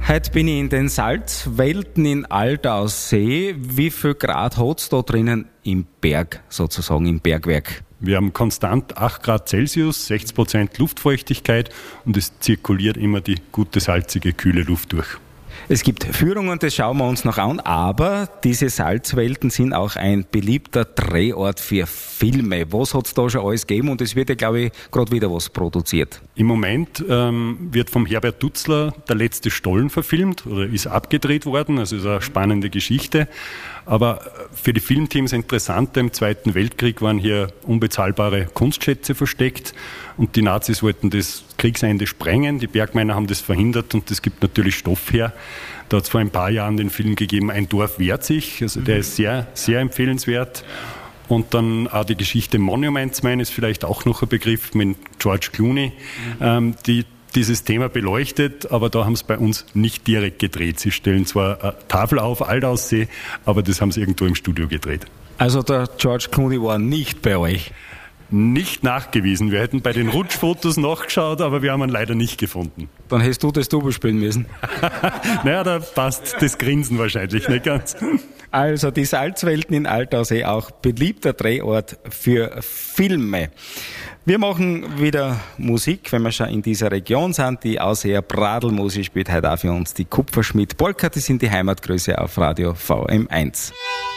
Heute bin ich in den Salzwelten in Altaussee. Wie viel Grad hat es da drinnen im Berg, sozusagen im Bergwerk? Wir haben konstant 8 Grad Celsius, 60% Luftfeuchtigkeit und es zirkuliert immer die gute, salzige, kühle Luft durch. Es gibt Führungen, das schauen wir uns noch an, aber diese Salzwelten sind auch ein beliebter Drehort für Filme. Was hat es da schon alles gegeben? Und es wird ja, glaube ich, gerade wieder was produziert. Im Moment wird vom Herbert Dutzler Der letzte Stollen verfilmt oder ist abgedreht worden, also ist eine spannende Geschichte. Aber für die Filmteams interessant, im Zweiten Weltkrieg waren hier unbezahlbare Kunstschätze versteckt und die Nazis wollten das Kriegsende sprengen. Die Bergmänner haben das verhindert und das gibt natürlich Stoff her. Da hat es vor ein paar Jahren den Film gegeben, Ein Dorf wehrt sich. Also der ist sehr, sehr empfehlenswert. Und dann auch die Geschichte Monuments Man ist vielleicht auch noch ein Begriff mit George Clooney, die dieses Thema beleuchtet, aber da haben sie bei uns nicht direkt gedreht. Sie stellen zwar eine Tafel auf, Altaussee, aber das haben sie irgendwo im Studio gedreht. Also der George Clooney war nicht bei euch? Nicht nachgewiesen. Wir hätten bei den Rutschfotos nachgeschaut, aber wir haben ihn leider nicht gefunden. Dann hättest du das Double spielen müssen. Naja, da passt das Grinsen wahrscheinlich nicht ganz. Also die Salzwelten in Altaussee, auch beliebter Drehort für Filme. Wir machen wieder Musik, wenn wir schon in dieser Region sind. Die Ausseer Bradlmusik spielt heute auch für uns die Kupferschmidt Polka. Die sind die Heimatgröße auf Radio VM1.